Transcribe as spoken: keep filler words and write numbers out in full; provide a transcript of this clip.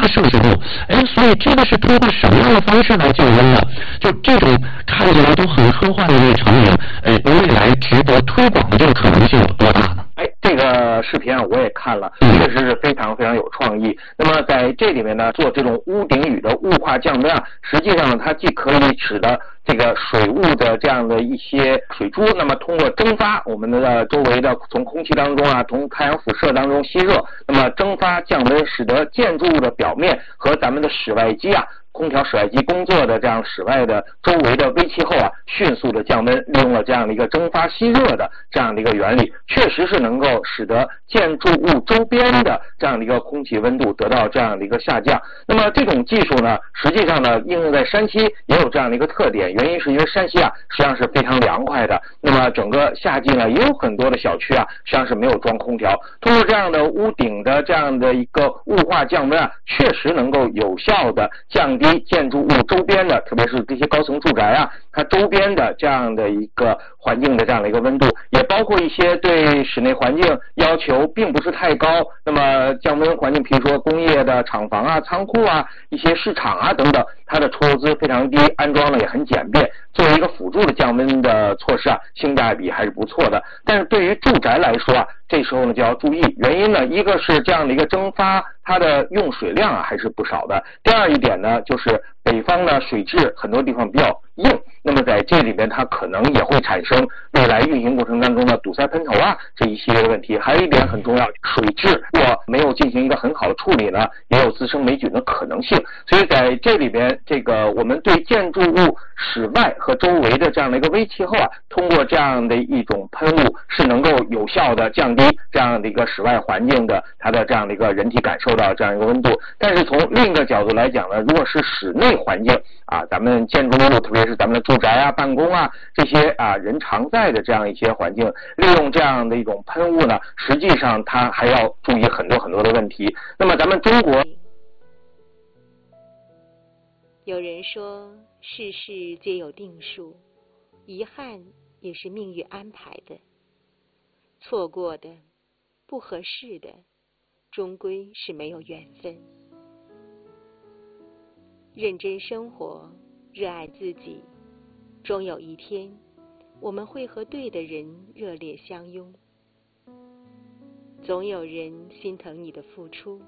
摄氏度。哎，所以这个是通过什么样的方式来降温呢？就这种看起来都很科幻的这个场景，哎，未来值得推广的这个可能性有多大呢？ 哎，这个视频啊我也看了，确实是非常非常有创意。那么在这里面呢，做这种屋顶雨的雾化降温啊，实际上呢，它既可以使得这个水雾的这样的一些水珠，那么通过蒸发我们的周围的从空气当中啊，从太阳辐射当中吸热，那么蒸发降温，使得建筑物的表面和咱们的室外机啊。空调室外机工作的这样室外的周围的微气候啊，迅速的降温，利用了这样的一个蒸发吸热的这样的一个原理，确实是能够使得建筑物周边的这样的一个空气温度得到这样的一个下降。那么这种技术呢，实际上呢，应用在山西也有这样的一个特点，原因是因为山西啊，实际上是非常凉快的。那么整个夏季呢，也有很多的小区啊，实际上是没有装空调。通过这样的屋顶的这样的一个雾化降温啊，确实能够有效的降低建筑物周边的，特别是这些高层住宅啊，它周边的这样的一个环境的这样的一个温度，也包括一些对室内环境要求并不是太高，那么降温环境，比如说工业的厂房啊、仓库啊、一些市场啊等等，它的投资非常低，安装呢也很简便，作为一个辅助的降温的措施啊，性价比还是不错的。但是对于住宅来说啊，这时候呢就要注意，原因呢，一个是这样的一个蒸发，它的用水量啊还是不少的。第二一点呢，就是北方呢水质很多地方比较硬，那么在这里边它可能也会产生未来运行过程当中的堵塞喷头啊这一系列的问题。还有一点很重要，水质如果没有进行一个很好的处理呢，也有滋生霉菌的可能性。所以在这里边，这个我们对建筑物室外和周围的这样的一个微气候啊，通过这样的一种喷雾是能够有效的降低这样的一个室外环境的它的这样的一个人体感受到这样一个温度。但是从另一个角度来讲呢，如果是室内环境啊，咱们建筑物特别是咱们的住宅啊、办公啊这些啊人常在的这样一些环境，利用这样的一种喷雾呢，实际上它还要注意很多很多的问题。那么咱们中国有人说世事皆有定数，遗憾也是命运安排的，错过的、不合适的，终归是没有缘分。认真生活，热爱自己，终有一天，我们会和对的人热烈相拥。总有人心疼你的付出。